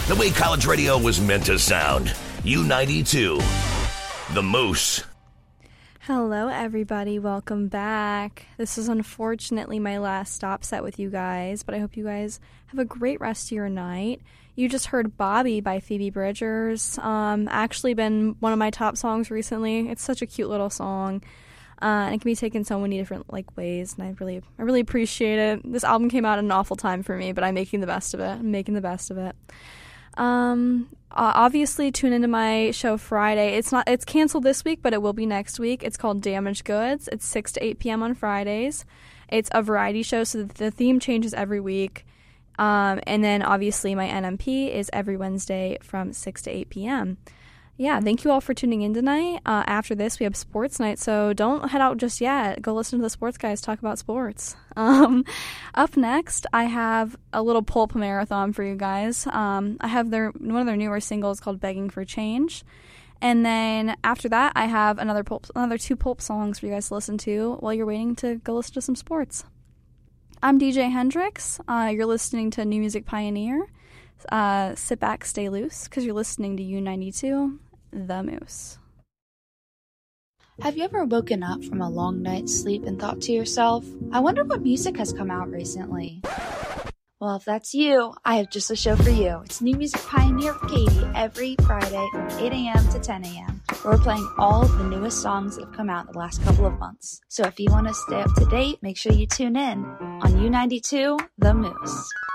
The way college radio was meant to sound. U92. The Moose. Hello, everybody. Welcome back. This is unfortunately my last stop set with you guys, but I hope you guys have a great rest of your night. You just heard Bobby by Phoebe Bridgers. Actually been one of my top songs recently. It's such a cute little song. And it can be taken so many different ways, and I really appreciate it. This album came out at an awful time for me, but I'm making the best of it. Obviously tune into my show Friday. It's canceled this week, but it will be next week. It's called Damaged Goods. It's 6 to 8 p.m. on Fridays. It's a variety show, so the theme changes every week. And then obviously my NMP is every Wednesday from 6 to 8 p.m. Yeah, thank you all for tuning in tonight. After this, we have sports night, so don't head out just yet. Go listen to the sports guys talk about sports. Up next, I have a little Pulp marathon for you guys. I have one of their newer singles called Begging for Change. And then after that, I have another two Pulp songs for you guys to listen to while you're waiting to go listen to some sports. I'm DJ Hendrix. You're listening to New Music Pioneer. Sit back, stay loose, because you're listening to U92, The Moose. Have you ever woken up from a long night's sleep and thought to yourself, I wonder what music has come out recently? Well, if that's you, I have just a show for you. It's New Music Pioneer with Katie every Friday from 8 a.m. to 10 a.m. where we're playing all of the newest songs that have come out in the last couple of months. So if you want to stay up to date, make sure you tune in on U92, The Moose.